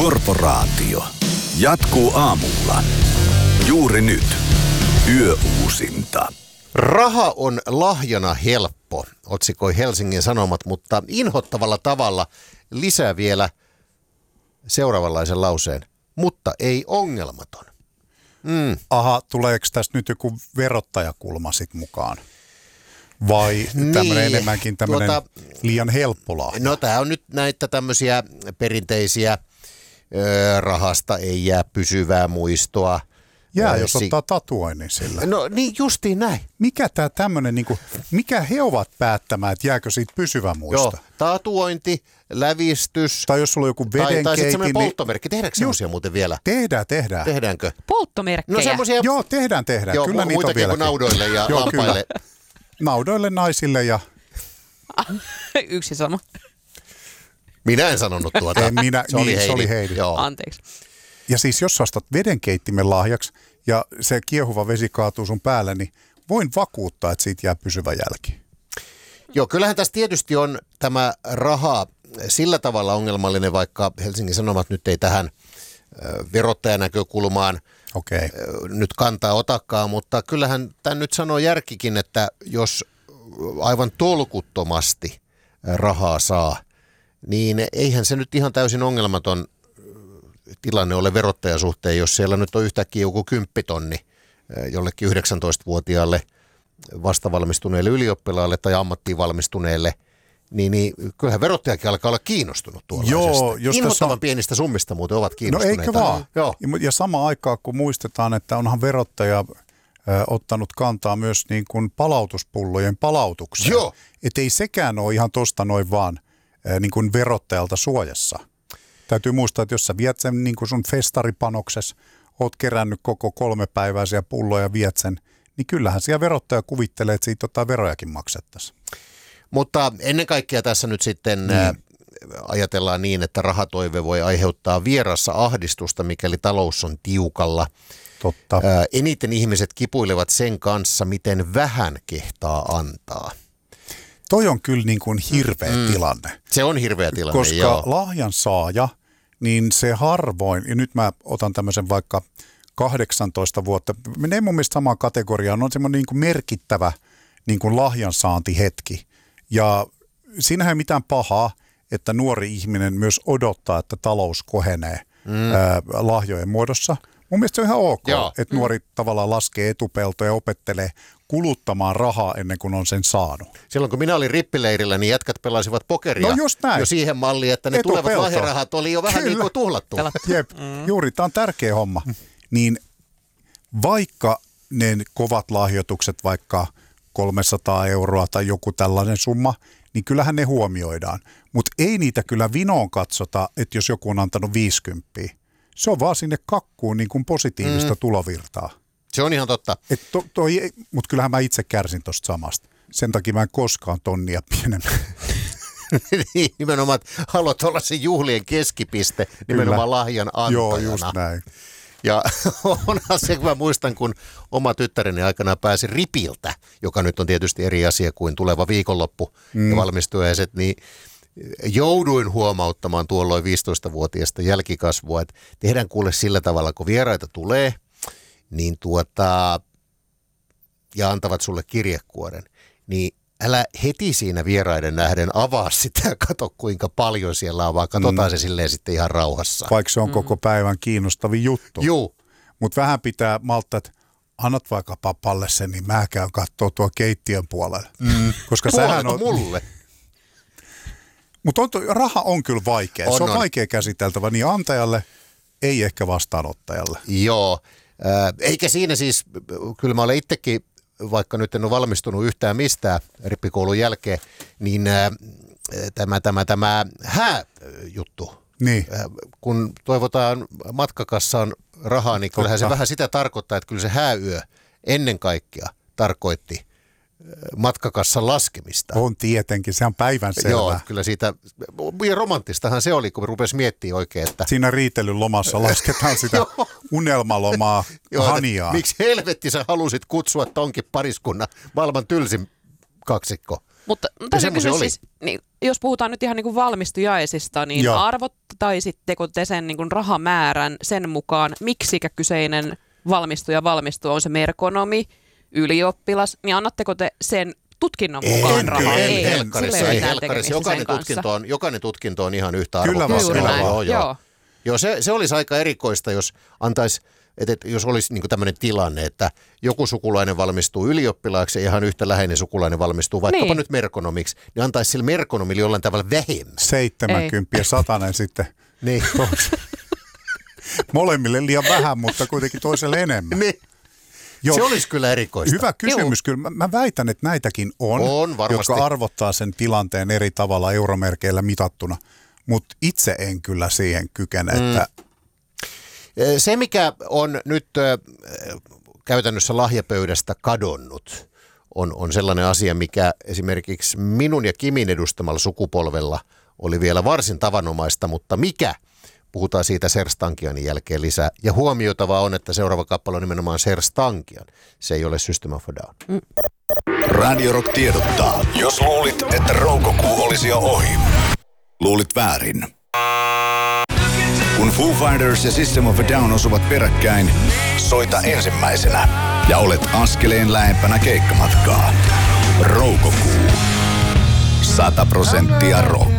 Korporaatio jatkuu aamulla. Juuri nyt. Yöuusinta. Raha on lahjana helppo, otsikoi Helsingin Sanomat, mutta inhottavalla tavalla lisää vielä seuraavanlaisen lauseen. Mutta ei ongelmaton. Aha, tuleeko tästä nyt joku verottajakulma sit mukaan? Vai tämmöinen enemmänkin tämmöinen liian helppo lahja? No tämä on nyt näitä tämmöisiä perinteisiä rahasta ei jää pysyvää muistoa. Jos ottaa tatuoinnin sillä. No niin justiin näin. Mikä tämä tämmöinen, mikä he ovat päättämään, että jääkö siitä pysyvä muisto? Joo, tatuointi, lävistys. Tai jos sulla on joku vedenkeitin. Tai sitten semmoinen polttomerkki. Tehdäänkö semmoisia muuten vielä? Tehdään. Tehdäänkö? Polttomerkkejä? No semmoisia. Joo, tehdään. Joo, kyllä niitä on vieläkin. Naudoille ja joo, lampaille. Kyllä. Naudoille, naisille ja... Yksi sama. Minä en sanonut tuota. Se oli Heidi. Joo. Anteeksi. Ja siis jos ostat vedenkeittimen lahjaksi ja se kiehuva vesi kaatuu sun päälle, niin voin vakuuttaa, että siitä jää pysyvä jälki. Joo, kyllähän tässä tietysti on tämä raha sillä tavalla ongelmallinen, vaikka Helsingin Sanomat nyt ei tähän verottajanäkökulmaan nyt kantaa otakaan, mutta kyllähän tämän nyt sanoo järkikin, että jos aivan tolkuttomasti rahaa saa, niin eihän se nyt ihan täysin ongelmaton tilanne ole verottajasuhteen, jos siellä nyt on yhtäkkiä joku 10 000 jollekin 19-vuotiaalle vastavalmistuneelle ylioppilaalle tai ammattiin valmistuneelle, niin kyllähän verottajakin alkaa olla kiinnostunut tuollaisesta. Joo, inhottavan pienistä summista muuten ovat kiinnostuneita. No eikö vaan? Joo. Ja samaan aikaan, kun muistetaan, että onhan verottaja ottanut kantaa myös niin kuin palautuspullojen palautukseen. Joo. Että ei sekään ole ihan tosta noin vaan niin kuin verottajalta suojassa. Täytyy muistaa, että jos sä viet sen niin kuin sun festaripanoksessa, oot kerännyt koko 3-päiväisiä pulloja ja viet sen, niin kyllähän siellä verottaja kuvittelee, että siitä verojakin maksettaisiin. Mutta ennen kaikkea tässä nyt sitten ajatellaan niin, että rahatoive voi aiheuttaa vierassa ahdistusta, mikäli talous on tiukalla. Totta. Eniten ihmiset kipuilevat sen kanssa, miten vähän kehtaa antaa. Toi on kyllä niin kuin hirveä tilanne. Se on hirveä tilanne, koska joo. lahjan saaja, niin se harvoin, ja nyt mä otan tämmöisen vaikka 18 vuotta, menee mun mielestä samaan kategoriaan, on semmoinen niin kuin merkittävä niin kuin lahjansaantihetki. Ja siinähän ei mitään pahaa, että nuori ihminen myös odottaa, että talous kohenee lahjojen muodossa. Mun mielestä se on ihan ok, että nuori tavallaan laskee etupeltoja ja opettelee kuluttamaan rahaa ennen kuin on sen saanut. Silloin kun minä olin rippileirillä, niin jätkät pelasivat pokeria jo siihen malliin, että ne tulevat lahjarahat oli jo vähän niin kuin tuhlattu. Jep, juuri, tämä on tärkeä homma. Niin vaikka ne kovat lahjoitukset, vaikka 300 euroa tai joku tällainen summa, niin kyllähän ne huomioidaan. Mutta ei niitä kyllä vinoon katsota, että jos joku on antanut 50. Se on vaan sinne kakkuun niin kuin positiivista tulovirtaa. Se on ihan totta. Mutta kyllähän mä itse kärsin tuosta samasta. Sen takia mä en koskaan tonnia pienemmän. Niin, nimenomaan, että haluat olla se juhlien keskipiste, nimenomaan lahjan antajana. Joo, just näin. Ja onhan se, kun mä muistan, kun oma tyttäreni aikana pääsi ripiltä, joka nyt on tietysti eri asia kuin tuleva viikonloppu ja valmistujaiset, niin jouduin huomauttamaan tuolloin 15-vuotiaasta jälkikasvua, että tehdään kuule sillä tavalla, kun vieraita tulee, niin ja antavat sulle kirjekuoren, niin älä heti siinä vieraiden nähden avaa sitä ja katso kuinka paljon siellä on, vaan katsotaan se silleen sitten ihan rauhassa. Vaikka se on koko päivän kiinnostavin juttu. Juu. Mutta vähän pitää malttaa, että annat vaikka papalle sen, niin mä käyn kattoo tuo keittiön puolelle. Koska sähän on mulle. Mutta raha on kyllä vaikea. Se on vaikea käsiteltävä niin antajalle, ei ehkä vastaanottajalle. Joo. Eikä siinä siis, kyllä mä olen itsekin, vaikka nyt en ole valmistunut yhtään mistään rippikoulun jälkeen, niin tämä hääjuttu. Niin. Kun toivotaan matkakassaan rahaa, niin kyllähän se vähän sitä tarkoittaa, että kyllä se hääyö ennen kaikkea tarkoitti matkakassan laskemista. On tietenkin, se on päivänselvää. Joo, kyllä siitä, ja romanttistahan se oli, kun rupesi miettimään oikein, että siinä riitelyn lomassa lasketaan sitä unelmalomaa haniaa. Miksi helvetti sä halusit kutsua tonkin pariskunnan maailman tylsin kaksikko? Mutta kysyä siis, niin, jos puhutaan nyt ihan niin kuin valmistujaisista, niin mittaisitteko te sen niin kuin rahamäärän sen mukaan, miksikä kyseinen valmistuu, on se merkonomi, ylioppilas, niin annatteko te sen tutkinnon mukaan rahaa? Ei, Helkkarissa. Jokainen tutkinto on ihan yhtä Kyllä arvokas. vaan. Joo, se olisi aika erikoista, jos antaisi, että jos olisi niin tämmöinen tilanne, että joku sukulainen valmistuu ylioppilaaksi ja ihan yhtä läheinen sukulainen valmistuu vaikkapa nyt merkonomiksi, niin antaisi sille merkonomille jollain tavalla vähemmän. 70 ja 100 sitten. Niin. Molemmille liian vähän, mutta kuitenkin toiselle enemmän. Niin. Se olisi kyllä erikoista. Hyvä kysymys kyllä. Mä väitän, että näitäkin on varmasti. Jotka arvottaa sen tilanteen eri tavalla euromerkeillä mitattuna. Mutta itse en kyllä siihen kykene. Että se, mikä on nyt käytännössä lahjapöydästä kadonnut, on sellainen asia, mikä esimerkiksi minun ja Kimin edustamalla sukupolvella oli vielä varsin tavanomaista, mutta mikä? Puhutaan siitä Serj Tankianin jälkeen lisää. Ja huomioitavaa on, että seuraava kappale on nimenomaan Serj Tankian. Se ei ole System of a Down. Radio Rock tiedottaa. Jos luulit, että roukokuu olisi jo ohi, luulit väärin. Kun Foo Fighters ja System of a Down osuvat peräkkäin, soita ensimmäisenä ja olet askeleen lähempänä keikkamatkaa. Roukokuu. 100% rock.